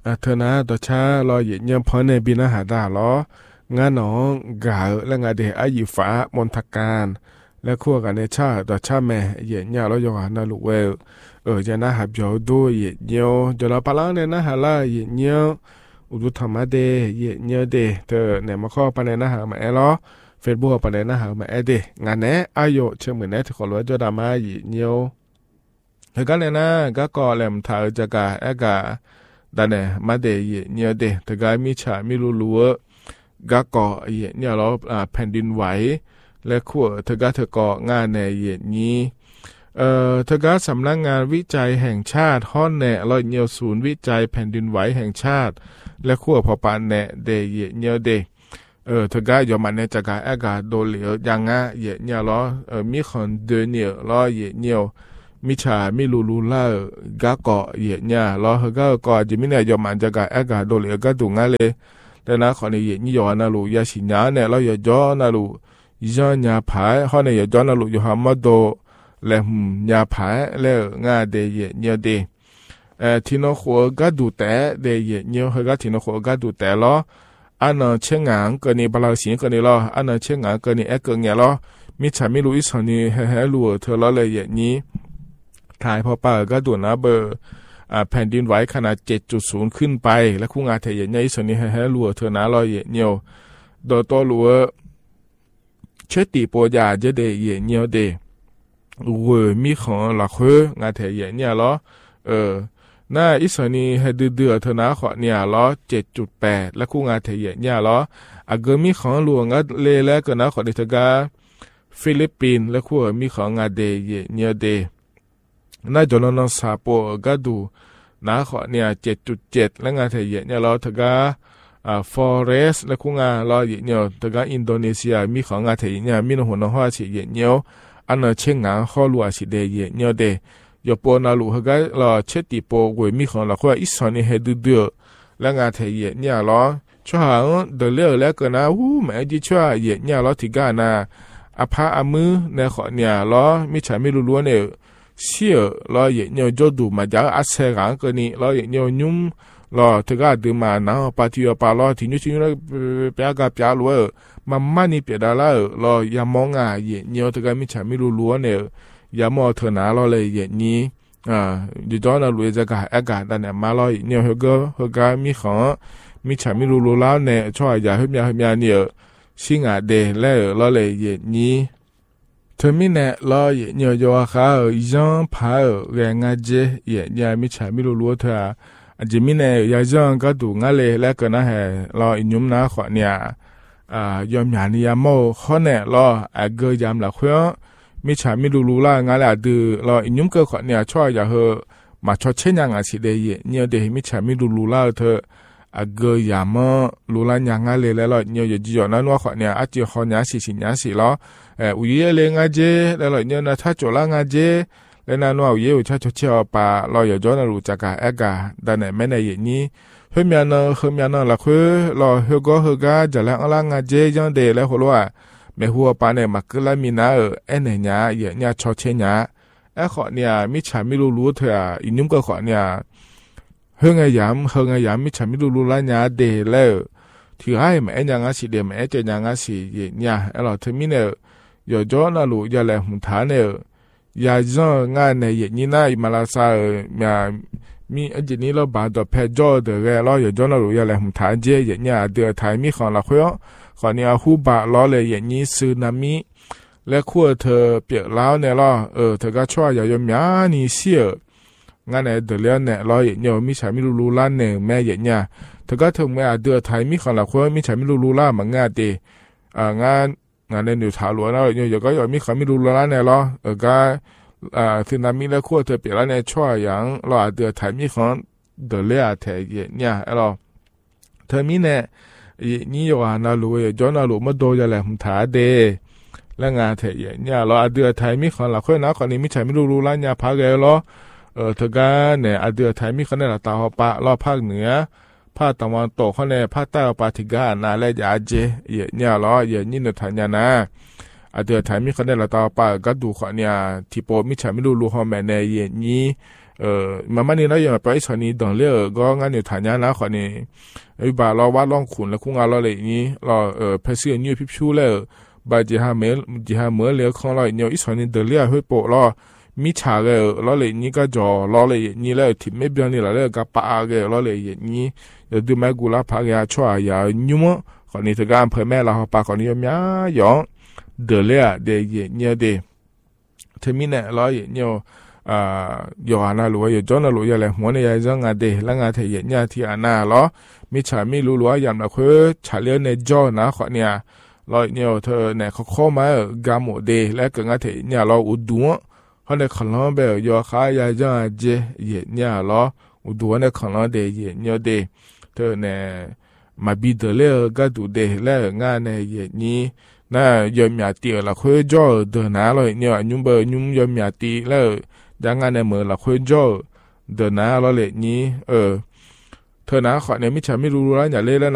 เธอนะตัวชารอเหยียดเยี่ยมพอในบินอาหารด่าล้องานน้องกาและงานเดอายุฟ้ามนทการและขั้วกันในชาตัวชาแม่เหยียดเนี่ยเราอยู่หันนาลูเวลจะน่าหับยอดูเหยียดเยี่ยวจะเราพลังเนี่ยนะฮะล่าเหยียดเยี่ยวอุดุธรรมะเดเหยียดเยี่ยวเดเธอเนี่ยมาข้อปันในนะฮะมาเอล้อเฟซบุ๊กปันในนะฮะมาเอเดงานเนี้ยอายุเชื่อเหมือนเนี้ยที่ขอรู้จะดามาเหยียดเยี่ยวเธอกันเนี่ยนะก็ก่อแหลมถ่ายจะกาเอกาดันเนี่ยมาเดยเนี่ยเดแต่ก็มีฉาไม่รู้ก็ก่อเนี่ยเราแผ่นดินไหวและขั้วเธอก็ก่องานในนี้เธอก็สำนักงานวิจัยแห่งชาติฮ้อนแน่เราเนี่ยศูนย์วิจัยแผ่นดินไหวแห่งชาติและขั้วพอปานแน่เดยเนี่ยเดเธอก็ยอมมันเนี่ยจะก็อากาศโดนเหลียวยังงะเนี่ยเรามีคนเดินเนี่ยเราเนี่ยมิชาไม่รู้ล่าก็เกาะเนี่ยเราก็ก่อจะไม่เนี่ยยอมมันจะกะอากาศโดนเหลือก็ถูกงั้นเลยแต่นะขอเนี่ยนี่ย้อนนะลูกยาสิญญาเนี่ยเราอย่าย้อนนะลูกย้อนยาผายเขาเนี่ยอย่าย้อนนะลูกอยู่หามาโดและยาผายแล้วงาเดยเนี่ยเดที่น้องหัวก็ดูแต่เดยเนี่ยเขาก็ที่น้องหัวก็ดูแต่ล้ออันนั้นเชื่องานก็นี่บาลานซ์ก็นี่ล้ออันนั้นเชื่องานก็นี่เอกเนี่ยล้อมิชาไม่รู้อีสานนี่ให้รู้เธอล้อเลยอย่างนี้ถ่ายพอป่าก็ดูนะเบอร์แผ่นดินไหวขนาด 7.0 ขึ้นไปและคู่งานเทียนใหญ่ส่วนนี้ให้รัวเธอนะรอยเหนียวโดยตัวรัวเชิดตีปัญญาจะเดเหนียวเดรัวมีของหลักเฮืองานเทียนเนี่ยล้อน่าอีส่วนนี้ให้เดือเธอนะขอเนี่ยล้อ 7.8 และคู่งานเทียนเนี่ยล้อเกิดมีของหลวงก็เลยแล้วก็นะขอเดทกาฟิลิปปินส์และคู่มีของงานเดเนี่ยเดน่าจะนอนซาโปก็ดูนะขอเนี่ย 7.7 และงานเทียนเนี่ยเราถึงก็ฟอเรสและคู่งานเราเนี่ยถึงก็อินโดนีเซียมีของงานเทียนเนี่ยมีหัวน้องหัวสิเนี่ยอันนั้นเช่นงานข้อลัวสิเดียเนี่ยเดยปนาลูกก็เราเช็ดตีโปกวยมีของเราก็อิสราเอลให้ดื้อและงานเทียนเนี่ยเราช่วงเดือดเลือดแล้วก็นะแม่จีช่วยเนี่ยเราถึงก็นะอาภาอามือในขอเนี่ยเราไม่ใช่ไม่รู้เนี่ยเสียเราเนี่ยจดูมาจากอาเซียนก็นี่เราเนี่ยยุ่มเราถึงก็ดูมานะปฏิวัติเราที่นี่ที่นี่เปียกเปียรัวมันนี่เปียดาละเราอย่ามองเนี่ยถึงก็ไม่ใช่ไม่รู้เนี่ยอย่ามองเถอะนะเราเลยนี่อยู่ตอนนั้นรู้จะก็อากาศแต่เนี่ยมาเราเนี่ยเขาก็มีของมีใช่ไม่รู้แล้วเนี่ยช่วยอย่าให้เนี่ยสิ่งเดแล้วเราเลยนี่เธอมีเนี่ยเราเนี่ยอยู่ข้าวยังพายแรงเจยังไม่ใช่ไม่รู้เธอจะมีเนี่ยยังก็ดูงั้นเลยแล้วก็นะฮะเราอินุมนะขอเนี่ยยอมอย่างนี้ยามโม่ข้อเนี่ยเราเกยยามละเพื่อไม่ใช่ไม่รู้ละงั้นแหละดูเราอินุมก็ขอเนี่ยช่วยอย่าเหอะมาชดเชยยังสิเดียเนี่ยเดี๋ยวไม่ใช่ไม่รู้ละเธอเกยยามรู้ละยังงั้นเลยแล้วเนี่ยอยู่จีนั้นว่าขอเนี่ยอาจจะขอเนี่ยสิแล้วอุยเลยงาเจแล้วเนี่ยนะถ้าจละงาเจแล้วนั่นว่าอุยถ้าชดเชยป่าเราอย่าย้อนรู้จักเอกาแต่เนี่ยไม่ได้อย่างนี้เฮียนละคือเราเฮก็จะแล้วละงาเจยังเดแล้วหัวว่าไม่หัวป่าเนี่ยมักละมีนะเนี่ยชดเชยเนี่ยขอเนี่ยมิฉาไม่รู้เธออินุ่มก็ขอเนี่ยเฮงยามมิฉาไม่รู้ละเนี่ยเดแล้วที่ให้แม่ยังสิเดแม่จะยังสิเนี่ยเราเธอมีเนี่ย有着那路要来红毯呢，也让俺呢也你那马拉萨咪而且你老爸都拍照的个，老有着那路要来红毯节也你的台米看了会哦，看你湖北老来也你是那米，来过他别老呢了，他个车要有面你写，俺呢得了呢老也你米才米路拉呢买也你，他个他买的台米看了会米才米路拉嘛俺的，俺。งานในนิวทาวน์แล้วอยู่ก็มีเขาไม่รู้แล้วเนี่ยหรอก็ซึนามิแล้วขั้วเธอเปลี่ยนแล้วเนี่ยช่วยอย่างเราเดือดไทยมีของเดือดเลี้ยแทยเนี่ยเราเธอมีเนี่ยนี่อยู่น่ารู้ย้อนน่ารู้มาโดนอะไรผมถาเดแล้วงานแทยเนี่ยเราเดือดไทยมีของเราค่อยนะคนนี้ไม่ใช่ไม่รู้แล้วเนี่ยพักเลยหรอเธอก็เนี่ยเดือดไทยมีของเนี่ยเราตาหัวปะเราภาคเหนือภาคตะวันตกเขาเนี่ยภาคใต้ปาทิกานาและยาเจเนี่ยล้อนี่นทันยานะเดือดไทยมีคนได้ละต่อไปก็ดูเขาเนี่ยที่โปมิฉาไม่รู้ฮอแม่ในนี้มามันนี่แล้วอย่าไปสนีดองเลือก็งั้นอยู่ฐานยานะขอนี่ไอ้บ่าเราวัดลองขุนแล้วคุ้งเราเลยนี้เราเพเสียนิวพิบชูแล้วบาจีฮาเมลจีฮาเมลเลี้ยของเราเนี่ยอีสนีเดเลียเฮ้ยโปเรามีฉากเราเลยนี่ก็จอเราเลยนี่แล้วที่ไม่เบี้ยนี่เราเลยก็ปากเราเลยนี่อย่าดูแม่กูละพากยาชั่วอย่ายุ่งขอนี่ถึงการเผยแม่เราปากขอนี่มีอย่างเดเลียเดียเนี่ยเดเทมิเนี่ยเราเนี่ย有啊那路有叫那路要来我呢也让啊的让啊他也伢提啊那咯มีฉามีรู้ว่าอย่างนั้นคือฉาเลี้ยในจอนะขอเนี่ยเราเนี่ยเธอเนี่ยเขาเข้ามากาโมเดและก็งั้นเธอเนี่ยเราอุดวเขาเนี่ยขลังแบบยอขายาจังเจเนี่ยเราอุดวเนี่ยขลังเดเนี่ยเดเธอเนี่ยมาบิดเลยก็ดูเดและงานเนี่ยนี่น่ายอมยาตีละคือจอเดินหน้าเลยเนี่ยยุ่งเบอยุ่งยอมยาตีแล้วดังงั้นเนี่ยเมื่อละคุยจ่อเดินหน้าเราเลยนี้เธอนะขอเนี่ยมิจฉาไม่รู้แล้วอย่าเล่นแล้ว